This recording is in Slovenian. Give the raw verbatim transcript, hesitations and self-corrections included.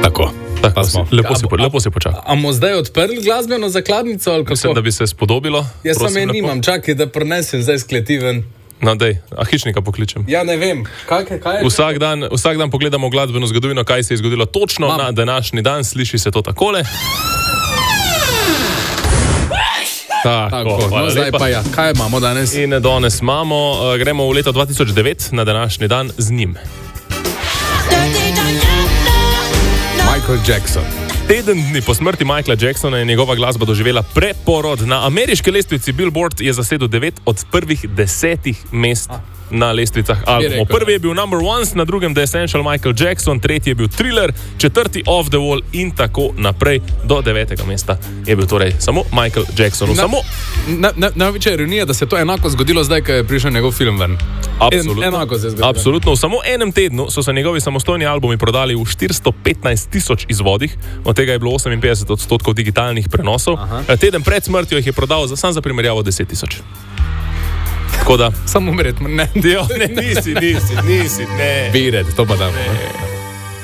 Tako. Tako, lepo, si, lepo si počakal. A bomo zdaj odprli glasbeno zakladnico? Ali Mislim, da bi se spodobilo. Jaz sam je nimam, čakaj, da prinesem zdaj skletiven. No, dej, a hišnika pokličem. Ja, ne vem. Kaj, kaj je vsak, dan, vsak dan pogledamo glasbeno zgodovino, kaj se je zgodilo točno Mam. na današnji dan. Sliši se to takole. Tako, Tako no, zdaj pa ja. Kaj imamo danes? In danes imamo, uh, gremo v leto dva tisoč devet na današnji dan z njim. Michael Jackson. Teden dni po smrti Michaela Jacksona je njegova glasba doživela preporod. Na ameriški lestvici Billboard je zasedel devet od prvih desetih mest ah. na lestvicah albumov. Prvi je bil Number One, na drugem The Essential Michael Jackson, tretji je bil Thriller, četrti Off the Wall in tako naprej do devetega mesta je bil torej samo Michael Jackson. Samo največja ironija, da se je to enako zgodilo zdaj, ko je prišel njegov film ven. Absolutno. En, enako se je zgodilo. Absolutno. V samo enem tednu so se njegovi samostojni albumi prodali v štiristo petnajst tisoč izvodih, od tega je bilo oseminpetdeset odstotkov digitalnih prenosov. Aha. Teden pred smrtjo jih je prodal za, sam za primerjavo deset tisoč. Tako da... Samo umret, ne. Jo, ne, nisi, nisi, nisi, ne. Bi red, to pa damo.